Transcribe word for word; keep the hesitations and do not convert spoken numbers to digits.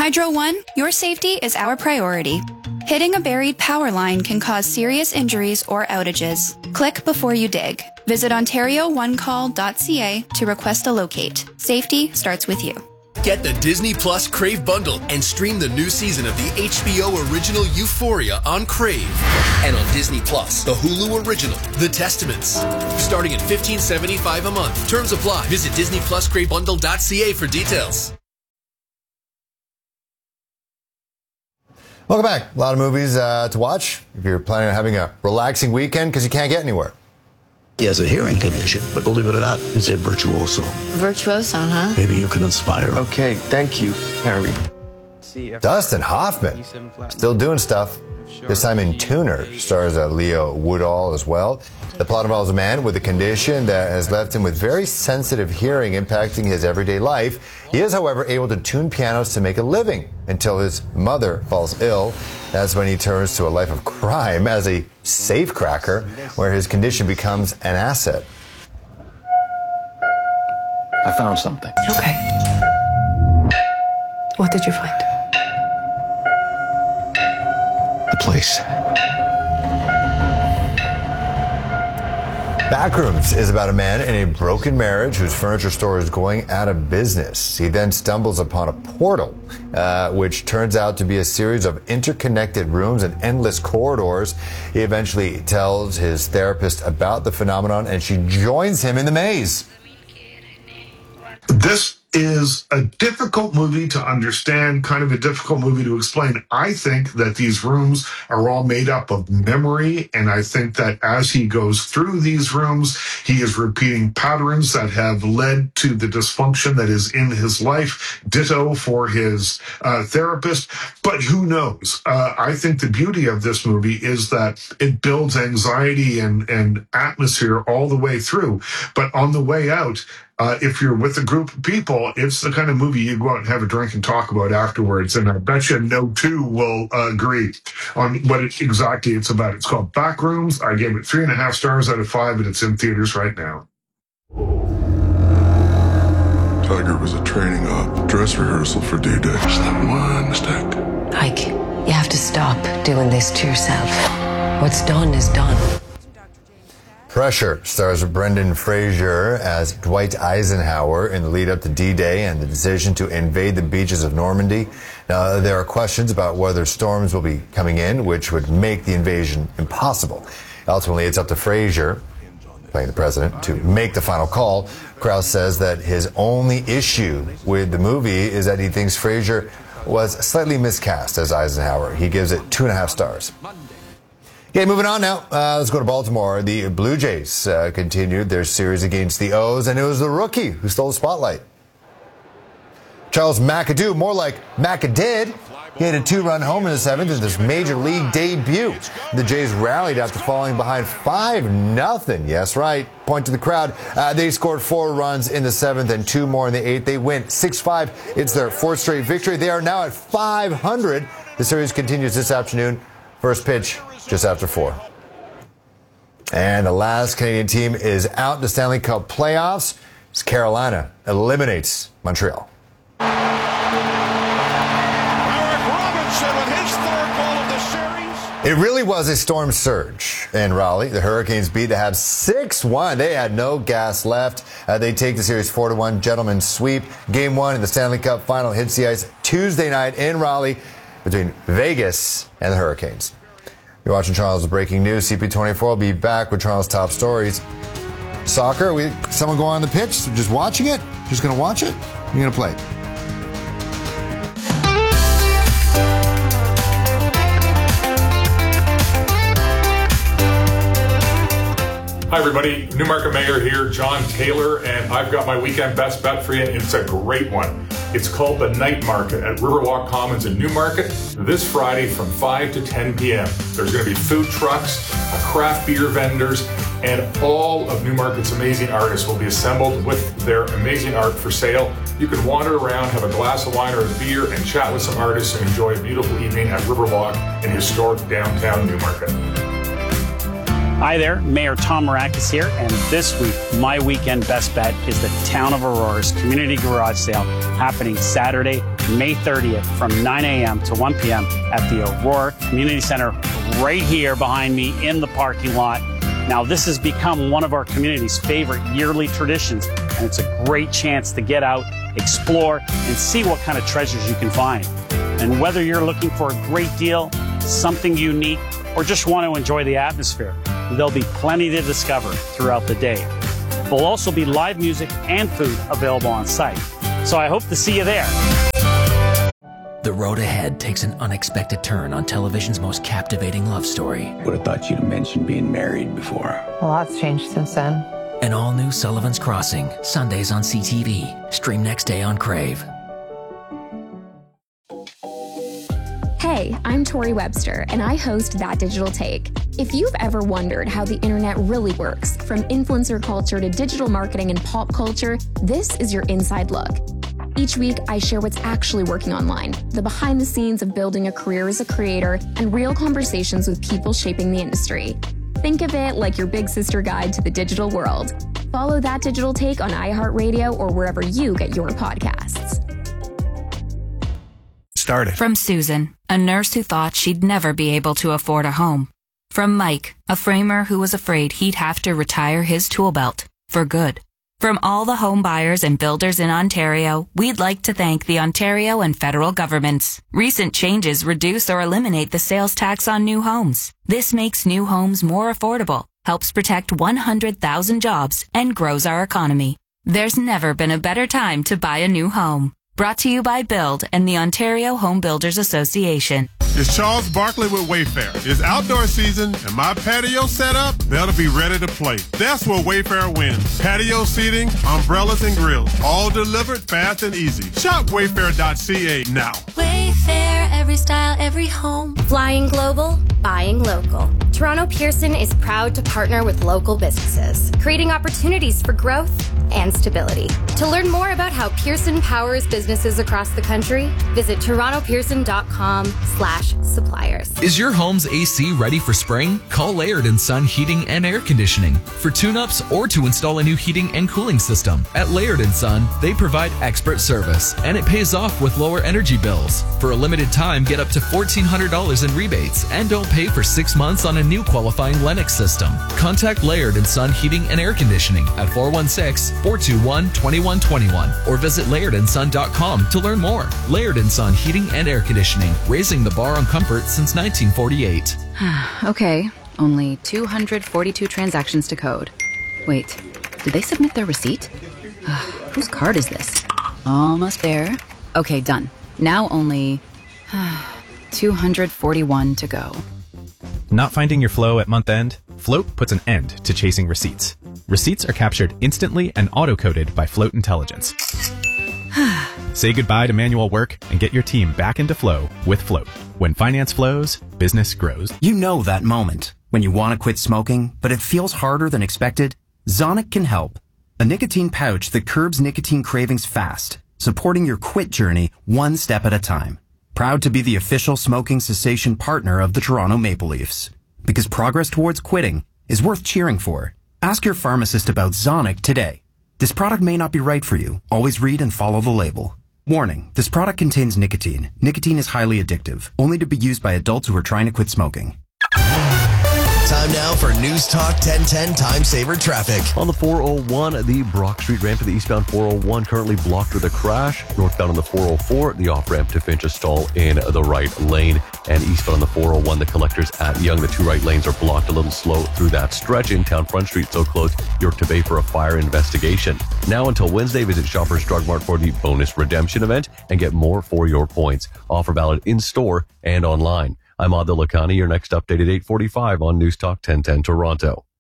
Hydro One, your safety is our priority. Hitting a buried power line can cause serious injuries or outages. Click before you dig. Visit ontario one call dot c a to request a locate. Safety starts with you. Get the Disney Plus Crave bundle and stream the new season of the H B O original Euphoria on Crave. And on Disney Plus, the Hulu original, The Testaments. Starting at fifteen seventy-five a month. Terms apply. Visit disney plus crave bundle dot c a for details. Welcome back. A lot of movies uh, to watch if you're planning on having a relaxing weekend because you can't get anywhere. He has a hearing condition, but believe it or not, he's a virtuoso. Virtuoso, huh? Maybe you can inspire him. Okay, thank you, Harry. Dustin Hoffman, still doing stuff. This time in Tuner, stars uh, Leo Woodall as well. The plot involves a man with a condition that has left him with very sensitive hearing, impacting his everyday life. He is, however, able to tune pianos to make a living until his mother falls ill. That's when he turns to a life of crime as a safecracker, where his condition becomes an asset. I found something. Okay. What did you find? The place. Backrooms is about a man in a broken marriage whose furniture store is going out of business. He then stumbles upon a portal, uh, which turns out to be a series of interconnected rooms and endless corridors. He eventually tells his therapist about the phenomenon, and she joins him in the maze. This is a difficult movie to understand, kind of a difficult movie to explain. I think that these rooms are all made up of memory, and I think that as he goes through these rooms, he is repeating patterns that have led to the dysfunction that is in his life. Ditto for his uh, therapist, but who knows? Uh, I think the beauty of this movie is that it builds anxiety and, and atmosphere all the way through, but on the way out, Uh, if you're with a group of people, it's the kind of movie you go out and have a drink and talk about afterwards. And I bet you no two will uh, agree on what it, exactly it's about. It's called Backrooms. I gave it three and a half stars out of five, and it's in theaters right now. Tiger was a training op, dress rehearsal for D-Day. Just that one mistake. Ike, you have to stop doing this to yourself. What's done is done. Pressure stars Brendan Fraser as Dwight Eisenhower in the lead up to D-Day and the decision to invade the beaches of Normandy. Now, there are questions about whether storms will be coming in, which would make the invasion impossible. Ultimately, it's up to Fraser, playing the president, to make the final call. Krause says that his only issue with the movie is that he thinks Fraser was slightly miscast as Eisenhower. He gives it two and a half stars. Okay, moving on now. Uh, let's go to Baltimore. The Blue Jays uh, continued their series against the O's, and it was the rookie who stole the spotlight. Charles McAdoo, more like McAdid. He had a two-run home in the seventh in this major league debut. The Jays rallied after falling behind five nothing. Yes, right. Point to the crowd. Uh, they scored four runs in the seventh and two more in the eighth. They win six five. It's their fourth straight victory. They are now at five hundred. The series continues this afternoon. First pitch just after four. And the last Canadian team is out in the Stanley Cup playoffs as Carolina eliminates Montreal. Eric Robinson with his third goal of the series. It really was a storm surge in Raleigh. The Hurricanes beat the Habs six one. They had no gas left. Uh, they take the series four to one. Gentlemen's sweep. Game one in the Stanley Cup final hits the ice Tuesday night in Raleigh between Vegas and the Hurricanes. You're watching Toronto's Breaking News. C P twenty-four will be back with Toronto's top stories. Soccer, we someone go on the pitch, just watching it? Just going to watch it? You're going to play. Hi everybody, Newmarket Mayor here, John Taylor, and I've got my weekend best bet for you, and it's a great one. It's called the Night Market at Riverwalk Commons in Newmarket this Friday from five to ten p.m. There's going to be food trucks, craft beer vendors, and all of Newmarket's amazing artists will be assembled with their amazing art for sale. You can wander around, have a glass of wine or a beer, and chat with some artists and enjoy a beautiful evening at Riverwalk in historic downtown Newmarket. Hi there, Mayor Tom Marakis here, and this week, my weekend best bet is the Town of Aurora's Community Garage Sale happening Saturday, May thirtieth from nine a.m. to one p.m. at the Aurora Community Center right here behind me in the parking lot. Now, this has become one of our community's favorite yearly traditions, and it's a great chance to get out, explore, and see what kind of treasures you can find. And whether you're looking for a great deal, something unique, or just want to enjoy the atmosphere, there'll be plenty to discover throughout the day. There'll also be live music and food available on site. So I hope to see you there. The road ahead takes an unexpected turn on television's most captivating love story. Would have thought you'd have mentioned being married before. A lot's changed since then. An all-new Sullivan's Crossing, Sundays on C T V. Stream next day on Crave. Hey, I'm Tori Webster, and I host That Digital Take. If you've ever wondered how the internet really works, from influencer culture to digital marketing and pop culture, this is your inside look. Each week, I share what's actually working online, the behind the scenes of building a career as a creator, and real conversations with people shaping the industry. Think of it like your big sister guide to the digital world. Follow That Digital Take on iHeartRadio or wherever you get your podcasts. Started. From Susan, a nurse who thought she'd never be able to afford a home. From Mike, a framer who was afraid he'd have to retire his tool belt for good. From all the home buyers and builders in Ontario, we'd like to thank the Ontario and federal governments. Recent changes reduce or eliminate the sales tax on new homes. This makes new homes more affordable, helps protect one hundred thousand jobs, and grows our economy. There's never been a better time to buy a new home. Brought to you by Build and the Ontario Home Builders Association. It's Charles Barkley with Wayfair. It's outdoor season, and my patio setup, they'll be ready to play. That's where Wayfair wins. Patio seating, umbrellas, and grills, all delivered fast and easy. Shop wayfair dot c a now. Wayfair, every style, every home. Flying global, buying local. Toronto Pearson is proud to partner with local businesses, creating opportunities for growth and stability. To learn more about how Pearson powers businesses across the country, visit toronto pearson dot com slash suppliers. Is your home's A C ready for spring? Call Laird and Son Heating and Air Conditioning for tune-ups or to install a new heating and cooling system. At Laird and Son, they provide expert service, and it pays off with lower energy bills. For a limited time, get up to fourteen hundred dollars in rebates and don't pay for six months on a new qualifying Lennox system. Contact Laird and Son Heating and Air Conditioning at four one six, four two one, two one two one or visit laird and son dot com to learn more. Laird and Son Heating and Air Conditioning, raising the bar on comfort since nineteen forty-eight. Okay, only two hundred forty-two transactions to code. Wait, did they submit their receipt? Uh, whose card is this? Almost there. Okay, done. Now only two hundred forty-one to go. Not finding your flow at month end? Float puts an end to chasing receipts. Receipts are captured instantly and auto-coded by Float Intelligence. Say goodbye to manual work and get your team back into flow with Float. When finance flows, business grows. You know that moment when you want to quit smoking, but it feels harder than expected? Zonic can help. A nicotine pouch that curbs nicotine cravings fast, supporting your quit journey one step at a time. Proud to be the official smoking cessation partner of the Toronto Maple Leafs. Because progress towards quitting is worth cheering for. Ask your pharmacist about Zonic today. This product may not be right for you. Always read and follow the label. Warning, this product contains nicotine. Nicotine is highly addictive, only to be used by adults who are trying to quit smoking. Time now for News Talk ten ten Time Saver Traffic. On the four oh one, the Brock Street ramp to the eastbound four oh one currently blocked with a crash. Northbound on the four oh four, the off-ramp to Finch is stall in the right lane. And eastbound on the four oh one, the collectors at Yonge, the two right lanes are blocked a little slow through that stretch. In town, Front Street so closed York to Bay for a fire investigation. Now until Wednesday, visit Shoppers Drug Mart for the bonus redemption event and get more for your points. Offer valid in-store and online. I'm Adil Lakhani. Your next update at eight forty-five on News Talk ten ten Toronto.